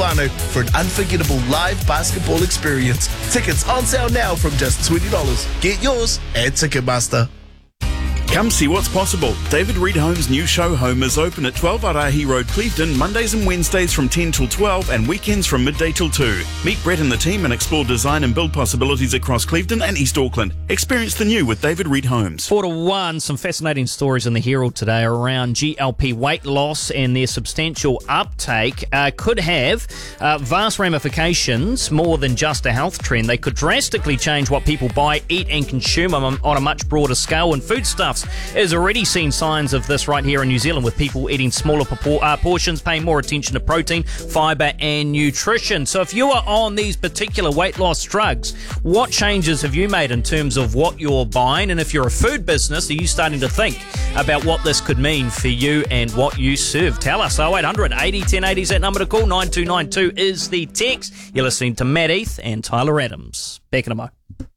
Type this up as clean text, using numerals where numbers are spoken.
whānau for an unforgettable live basketball experience. Tickets on sale now from just $20. Get yours at Ticketmaster. Come see what's possible. David Reed Home's new show home is open at 12 Arahi Road, Clevedon, Mondays and Wednesdays from 10 till 12 and weekends from midday till 2. Meet Brett and the team and explore design and build possibilities across Clevedon and East Auckland. Experience the new with David Reed Homes. 4 to 1, some fascinating stories in the Herald today around GLP weight loss and their substantial uptake could have vast ramifications, more than just a health trend. They could drastically change what people buy, eat and consume on a much broader scale, and foodstuffs has already seen signs of this right here in New Zealand, with people eating smaller portions, paying more attention to protein, fibre and nutrition. So if you are on these particular weight loss drugs, what changes have you made in terms of what you're buying? And if you're a food business, are you starting to think about what this could mean for you and what you serve? Tell us. 0800 80 1080 is that number to call. 9292 is the text. You're listening to Matt Heath and Tyler Adams. Back in a mo.